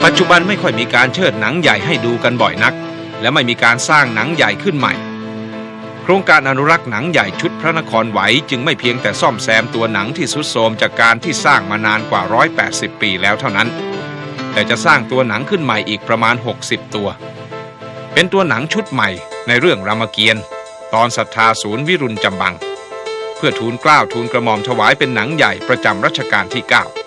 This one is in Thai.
ปัจจุบันไม่ค่อยมีการเชิดหนังใหญ่ให้ดูกันบ่อยนักและไม่มีการสร้างหนังใหญ่ขึ้นใหม่โครงการอนุรักษ์หนังใหญ่ชุดพระนครไหวจึงไม่เพียงแต่ซ่อมแซมตัวหนังที่ทรุดโทรมจากการที่สร้างมานานกว่า180ปีแล้วเท่านั้นแต่จะสร้างตัวหนังขึ้นใหม่อีกประมาณ60ตัวเป็นตัวหนังชุดใหม่ในเรื่องรามเกียรติ์ตอนศรัทธาศูนย์วิรุฬจำบังเพื่อทูลเกล้าทูลกระหม่อมถวายเป็นหนังใหญ่ประจำรัชกาลที่9